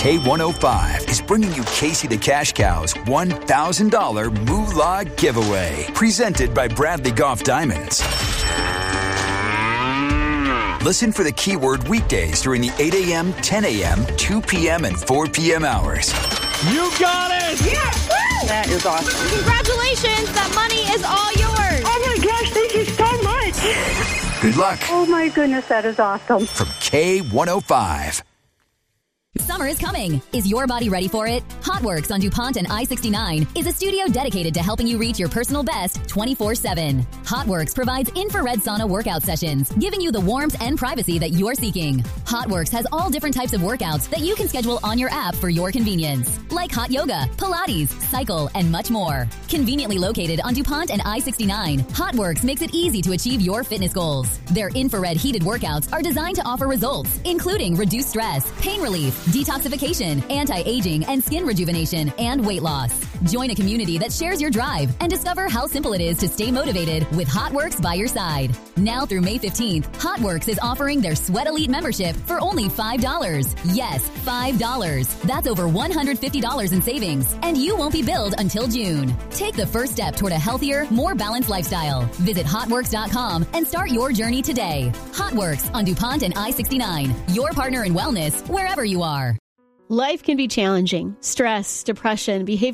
K105 is bringing you Casey the Cash Cow's $1,000 Moolah Giveaway. Presented by Bradley Golf Diamonds. Listen for the keyword weekdays during the 8 a.m., 10 a.m., 2 p.m., and 4 p.m. hours. You got it! Yes! Woo! That is awesome. Congratulations! That money is all yours! Oh my gosh, thank you so much! Good luck. Oh my goodness, that is awesome. From K105. Summer is coming. Is your body ready for it? HotWorks on DuPont and I-69 is a studio dedicated to helping you reach your personal best 24/7. HotWorks provides infrared sauna workout sessions, giving you the warmth and privacy that you're seeking. HotWorks has all different types of workouts that you can schedule on your app for your convenience, like hot yoga, Pilates, cycle, and much more. Conveniently located on DuPont and I-69, HotWorks makes it easy to achieve your fitness goals. Their infrared heated workouts are designed to offer results, including reduced stress, pain relief, detoxification, anti-aging, and skin rejuvenation, and weight loss. Join a community that shares your drive and discover how simple it is to stay motivated with HotWorks by your side. Now through May 15th, HotWorks is offering their Sweat Elite membership for only $5. Yes, $5. That's over $150 in savings, and you won't be billed until June. Take the first step toward a healthier, more balanced lifestyle. Visit hotworks.com and start your journey today. HotWorks on DuPont and I-69, your partner in wellness wherever you are. Life can be challenging. Stress, depression, behavioral